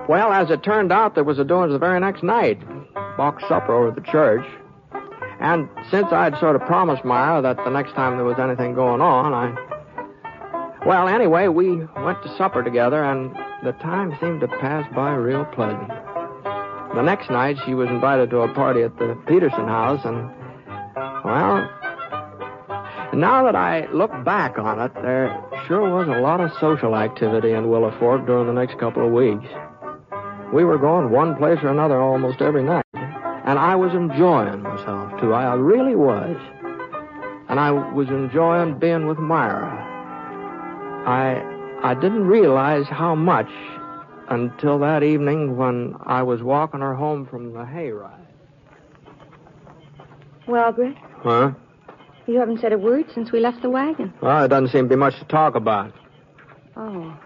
Well, as it turned out, there was a doings the very next night. Box supper over at the church. And since I'd sort of promised Myra that the next time there was anything going on, Well, anyway, we went to supper together, and the time seemed to pass by real pleasant. The next night, she was invited to a party at the Peterson house, and, well, now that I look back on it, there sure was a lot of social activity in Willow Fork during the next couple of weeks. We were going one place or another almost every night, and I was enjoying myself, too. I really was. And I was enjoying being with Myra. I didn't realize how much until that evening when I was walking her home from the hayride. Well, Brett? Huh? You haven't said a word since we left the wagon. Well, there doesn't seem to be much to talk about. Oh.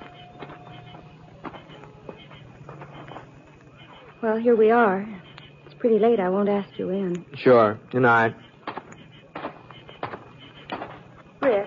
Well, here we are. It's pretty late. I won't ask you in. Sure. Good night. Brett.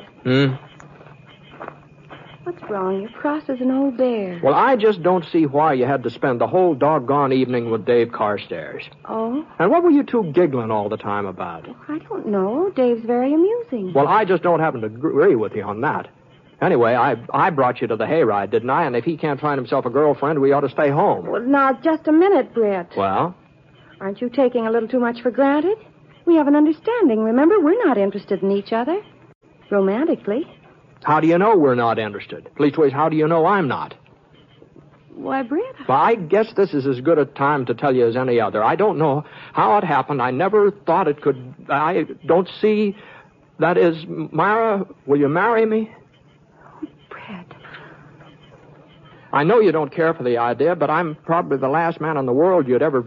What's wrong? You're cross as an old bear. Well, I just don't see why you had to spend the whole doggone evening with Dave Carstairs. Oh? And what were you two giggling all the time about? Well, I don't know. Dave's very amusing. Well, I just don't happen to agree with you on that. Anyway, I brought you to the hayride, didn't I? And if he can't find himself a girlfriend, we ought to stay home. Well, now, just a minute, Brett. Well? Aren't you taking a little too much for granted? We have an understanding. Remember, we're not interested in each other. Romantically. How do you know we're not interested? Leastways, how do you know I'm not? Why, Brett? Well, I guess this is as good a time to tell you as any other. I don't know how it happened. I never thought it could... I don't see... That is, Myra, will you marry me? Oh, Brett. I know you don't care for the idea, but I'm probably the last man in the world you'd ever...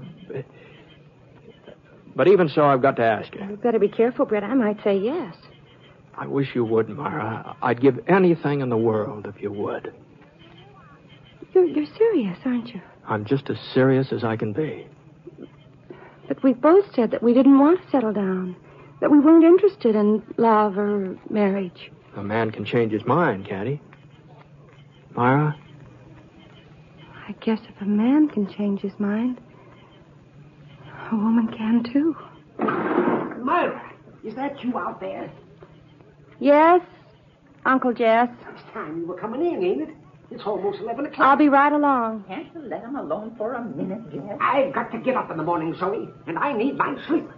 But even so, I've got to ask you. You'd better be careful, Brett. I might say yes. I wish you would, Myra. I'd give anything in the world if you would. You're serious, aren't you? I'm just as serious as I can be. But we both said that we didn't want to settle down. That we weren't interested in love or marriage. A man can change his mind, can't he? Myra? I guess if a man can change his mind, a woman can, too. Myra, is that you out there? Yes, Uncle Jess. It's time you were coming in, ain't it? It's almost 11 o'clock. I'll be right along. Can't you let him alone for a minute, Jess? I've got to get up in the morning, Zoe, and I need my sleep.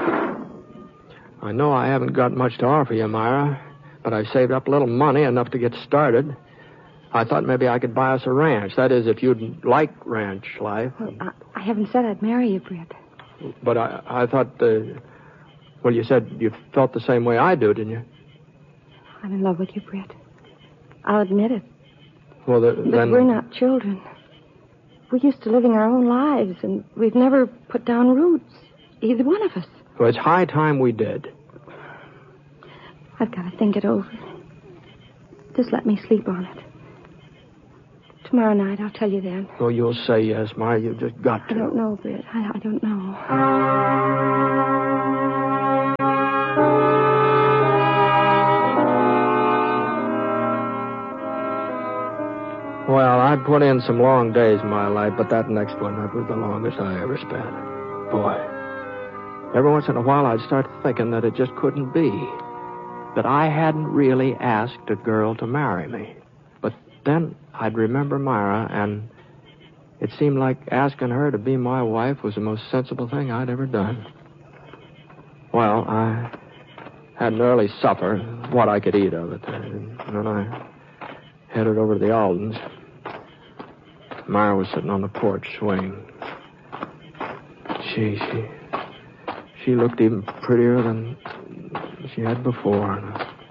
I know I haven't got much to offer you, Myra, but I've saved up a little money, enough to get started. I thought maybe I could buy us a ranch. That is, if you'd like ranch life. Well, I haven't said I'd marry you, Brett. But I thought, well, you said you felt the same way I do, didn't you? I'm in love with you, Brett. I'll admit it. Well, But then... we're not children. We're used to living our own lives, and we've never put down roots, either one of us. Well, it's high time we did. I've got to think it over. Just let me sleep on it. Tomorrow night, I'll tell you then. Oh, you'll say yes, Myra. You've just got to. I don't know, Brett. I don't know. Well, I put in some long days in my life, but that next one, that was the longest I ever spent. Boy. Every once in a while, I'd start thinking that it just couldn't be. That I hadn't really asked a girl to marry me. But then I'd remember Myra, and it seemed like asking her to be my wife was the most sensible thing I'd ever done. Well, I had an early supper, what I could eat of it. And then I headed over to the Aldens. Myra was sitting on the porch swinging. She looked even prettier than she had before.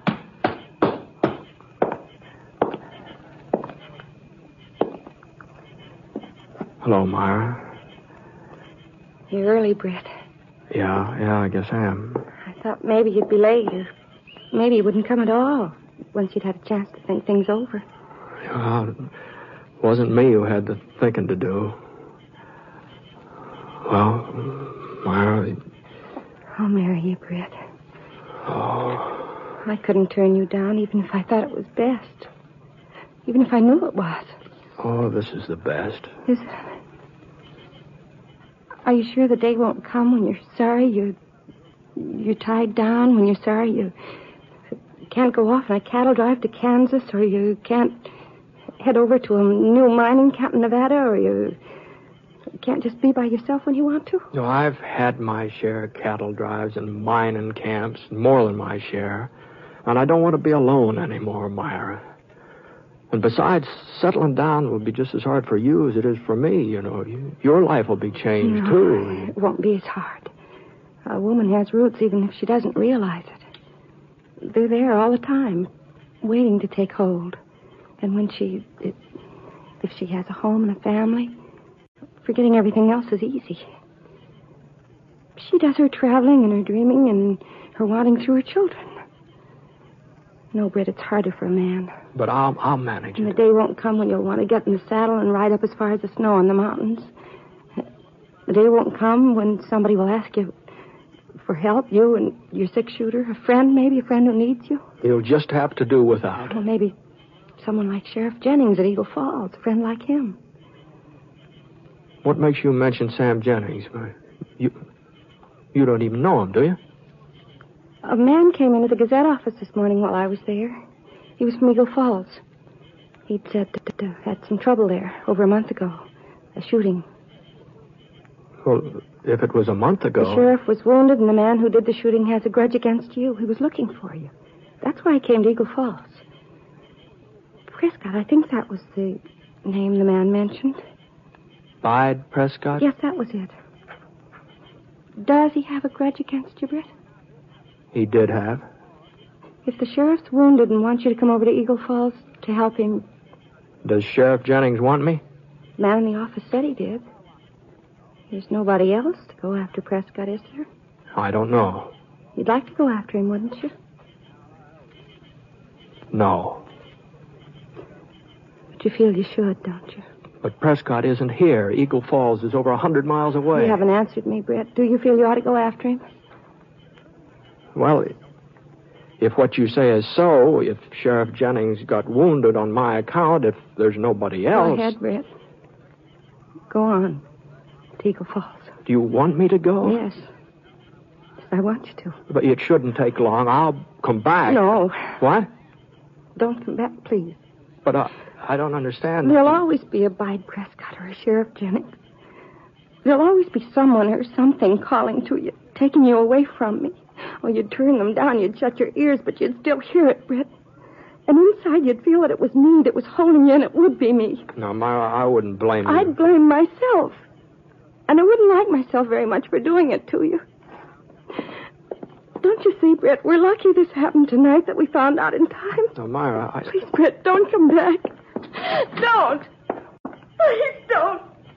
Hello, Myra. You're early, Brett. Yeah, I guess I am. I thought maybe you'd be late, or maybe you wouldn't come at all once you'd had a chance to think things over. Well, it wasn't me who had the thinking to do. Well, Myra... I'll marry you, Brett. Oh. I couldn't turn you down even if I thought it was best. Even if I knew it was. Oh, this is the best. Is it? Are you sure the day won't come when you're sorry you're tied down, when you're sorry you can't go off on a cattle drive to Kansas, or you can't head over to a new mining camp in Nevada, or you can't just be by yourself when you want to? No, I've had my share of cattle drives and mining camps, more than my share. And I don't want to be alone anymore, Myra. And besides, settling down will be just as hard for you as it is for me, you know. Your life will be changed, too. It won't be as hard. A woman has roots even if she doesn't realize it. They're there all the time, waiting to take hold. And when if she has a home and a family, forgetting everything else is easy. She does her traveling and her dreaming and her wanting through her children. No, Britt, it's harder for a man. But I'll manage it. And the day won't come when you'll want to get in the saddle and ride up as far as the snow on the mountains. The day won't come when somebody will ask you for help, you and your six-shooter, a friend who needs you. You'll just have to do without. Well, maybe someone like Sheriff Jennings at Eagle Falls, a friend like him. What makes you mention Sam Jennings? You don't even know him, do you? A man came into the Gazette office this morning while I was there. He was from Eagle Falls. He'd said that had some trouble there over a month ago. A shooting. Well, if it was a month ago... The sheriff was wounded, and the man who did the shooting has a grudge against you. He was looking for you. That's why he came to Eagle Falls. Prescott, I think that was the name the man mentioned. Bide Prescott? Yes, that was it. Does he have a grudge against you, Britt? He did have. If the sheriff's wounded and wants you to come over to Eagle Falls to help him... Does Sheriff Jennings want me? The man in the office said he did. There's nobody else to go after Prescott, is there? I don't know. You'd like to go after him, wouldn't you? No. But you feel you should, don't you? But Prescott isn't here. Eagle Falls is over 100 miles away. You haven't answered me, Brett. Do you feel you ought to go after him? Well, if what you say is so, if Sheriff Jennings got wounded on my account, if there's nobody else... Go ahead, Brett. Go on. To Eagle Falls. Do you want me to go? Yes. Yes, I want you to. But it shouldn't take long. I'll come back. No. What? Don't come back, please. But I don't understand. There'll always be a Bide Prescott or a Sheriff Jennings. There'll always be someone or something calling to you, taking you away from me. Oh, you'd turn them down, you'd shut your ears, but you'd still hear it, Britt. And inside you'd feel that it was me that was holding you, and it would be me. No, Myra, I wouldn't blame you. I'd blame myself. And I wouldn't like myself very much for doing it to you. Don't you see, Britt, we're lucky this happened tonight, that we found out in time. No, Myra, Please, Britt, don't come back. Don't. Please don't.